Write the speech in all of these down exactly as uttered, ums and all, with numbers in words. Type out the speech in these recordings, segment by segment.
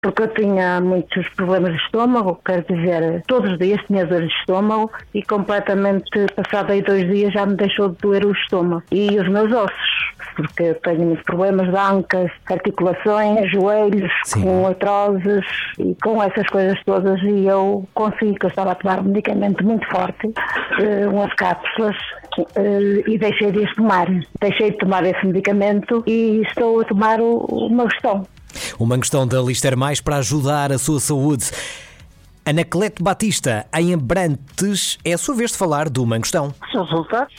porque eu tinha muitos problemas de estômago, quero dizer, todos os dias tinha dor de estômago e completamente, passado aí dois dias, já me deixou de doer o estômago e os meus ossos, porque eu tenho muitos problemas de ancas, articulações, joelhos, Sim. com artroses e com essas coisas todas, e eu consegui, que eu estava a tomar um medicamento muito forte, eh, umas cápsulas, eh, e deixei de as tomar. Deixei de tomar esse medicamento e estou a tomar o, o Mangostão. O Mangostão da Lister Mais para ajudar a sua saúde. Anacleto Batista, em Abrantes, é a sua vez de falar do Mangostão. Os resultados,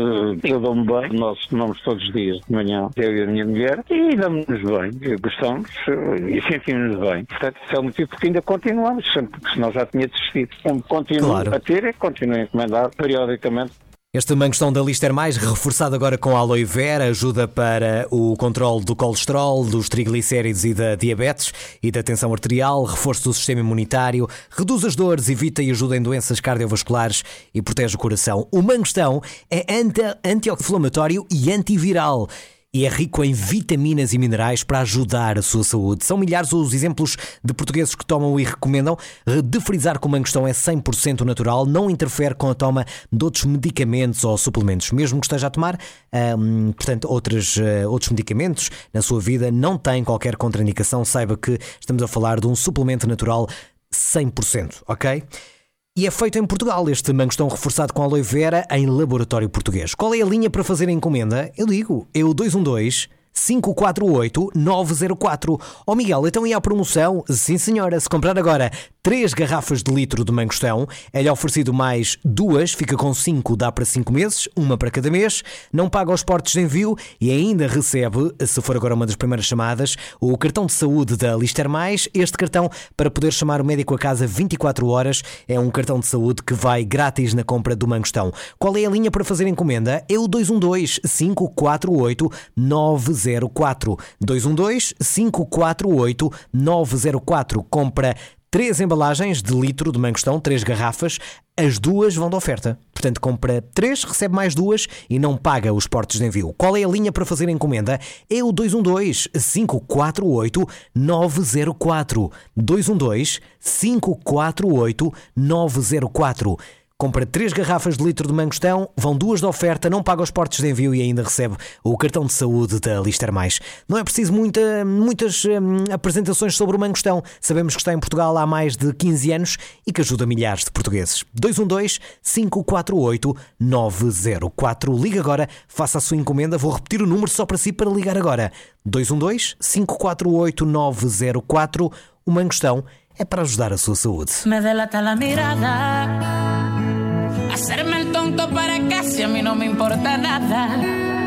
eu dou-me bem, nós tomamos todos os dias de manhã, eu e a minha mulher, e damos-nos bem, gostamos e sentimos-nos bem. Portanto, isso é o motivo porque ainda continuamos, porque senão já tinha desistido. Como continuo Claro. a ter, continuo a encomendar periodicamente. Este Mangostão da Lister Mais, reforçado agora com aloe vera, ajuda para o controle do colesterol, dos triglicéridos e da diabetes e da tensão arterial, reforço do sistema imunitário, reduz as dores, evita e ajuda em doenças cardiovasculares e protege o coração. O Mangostão é anti- anti-inflamatório e antiviral. E é rico em vitaminas e minerais para ajudar a sua saúde. São milhares os exemplos de portugueses que tomam e recomendam. De frisar que o Mangostão é cem por cento natural, não interfere com a toma de outros medicamentos ou suplementos. Mesmo que esteja a tomar, hum, portanto, outros, uh, outros medicamentos na sua vida, não tem qualquer contraindicação. Saiba que estamos a falar de um suplemento natural cem por cento, ok? E é feito em Portugal, este Mangostão reforçado com aloe vera em laboratório português. Qual é a linha para fazer a encomenda? Eu digo, é o dois um dois, cinco quatro oito, nove zero quatro. Oh Miguel, então e a promoção? Sim senhora, se comprar agora três garrafas de litro de Mangostão, é-lhe oferecido mais duas, fica com cinco, dá para cinco meses, uma para cada mês, não paga os portos de envio e ainda recebe, se for agora uma das primeiras chamadas, o cartão de saúde da Lister Mais. Este cartão, para poder chamar o médico a casa vinte e quatro horas, é um cartão de saúde que vai grátis na compra do Mangostão. Qual é a linha para fazer encomenda? É o dois um dois, cinco quatro oito, nove zero quatro. dois um dois, cinco quatro oito, nove zero quatro. Compra três embalagens de litro de Mangostão, três garrafas, as duas vão de oferta. Portanto, compra três, recebe mais duas e não paga os portos de envio. Qual é a linha para fazer a encomenda? É o dois um dois, cinco quatro oito, nove zero quatro. dois um dois, cinco quatro oito, nove zero quatro. Compra três garrafas de litro de Mangostão, vão duas de oferta, não paga os portos de envio e ainda recebe o cartão de saúde da Lister Mais. Não é preciso muita, muitas hum, apresentações sobre o Mangostão. Sabemos que está em Portugal há mais de quinze anos e que ajuda milhares de portugueses. dois um dois, cinco quatro oito, nove zero quatro. Liga agora, faça a sua encomenda. Vou repetir o número só para si para ligar agora. dois um dois, cinco quatro oito, nove zero quatro. O Mangostão é para ajudar a sua saúde. Me delata la mirada, hacerme el tonto para casi a mí no me importa nada.